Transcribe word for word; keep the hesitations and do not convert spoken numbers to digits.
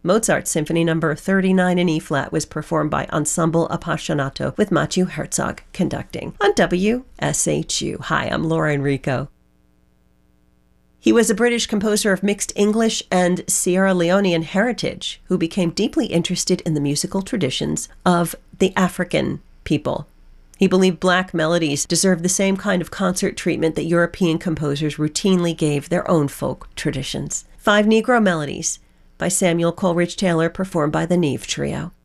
Mozart's Symphony Number thirty-nine in E-flat was performed by Ensemble Appassionato with Matthew Herzog conducting on W S H U. Hi, I'm Laura Enrico. He was a British composer of mixed English and Sierra Leonean heritage who became deeply interested in the musical traditions of the African people. He believed black melodies deserved the same kind of concert treatment that European composers routinely gave their own folk traditions. Five Negro Melodies by Samuel Coleridge Taylor, performed by the Neve Trio.